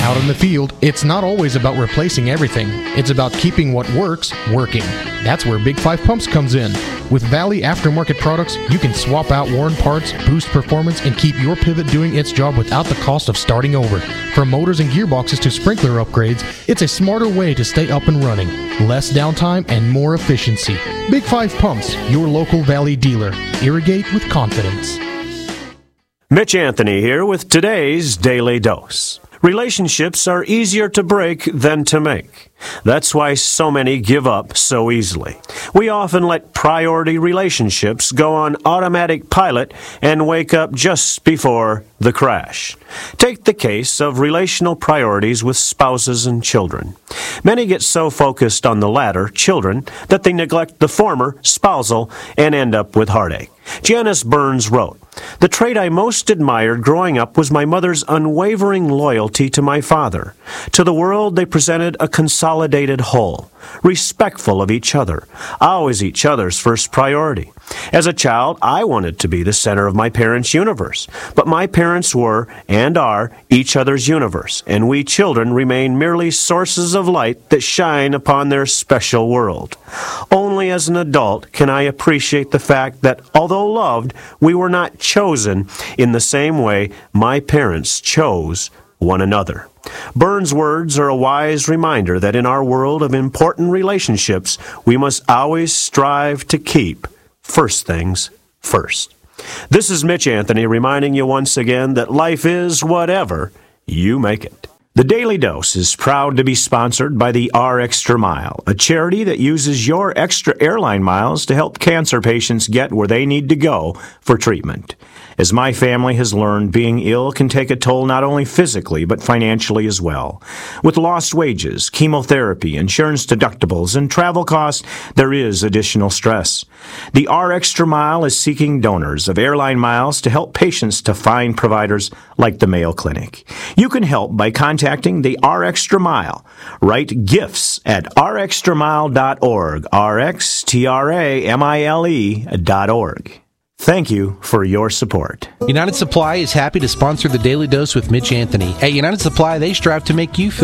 Out in the field, it's not always about replacing everything. It's about keeping what works, working. That's where Big 5 Pumps comes in. With Valley aftermarket products, you can swap out worn parts, boost performance, and keep your pivot doing its job without the cost of starting over. From motors and gearboxes to sprinkler upgrades, it's a smarter way to stay up and running. Less downtime and more efficiency. Big 5 Pumps, your local Valley dealer. Irrigate with confidence. Mitch Anthony here with today's Daily Dose. Relationships are easier to break than to make. That's why so many give up so easily. We often let priority relationships go on automatic pilot and wake up just before the crash. Take the case of relational priorities with spouses and children. Many get so focused on the latter, children, that they neglect the former, spousal, and end up with heartache. Janice Burns wrote, "The trait I most admired growing up was my mother's unwavering loyalty to my father. To the world they presented a consolidated whole, respectful of each other, always each other's first priority. As a child, I wanted to be the center of my parents' universe, but my parents were, and are, each other's universe, and we children remain merely sources of light that shine upon their special world. Only as an adult can I appreciate the fact that, although loved, we were not chosen in the same way my parents chose one another." Burns' words are a wise reminder that in our world of important relationships, we must always strive to keep first things first. This is Mitch Anthony reminding you once again that life is whatever you make it. The Daily Dose is proud to be sponsored by the R Extra Mile, a charity that uses your extra airline miles to help cancer patients get where they need to go for treatment. As my family has learned, being ill can take a toll not only physically, but financially as well. With lost wages, chemotherapy, insurance deductibles, and travel costs, there is additional stress. The R Extra Mile is seeking donors of airline miles to help patients to find providers like the Mayo Clinic. You can help by contacting the R Extra Mile. Write gifts at rextramile.org, rxtramile.org. Thank you for your support. United Supply is happy to sponsor the Daily Dose with Mitch Anthony. At United Supply, they strive to make you feel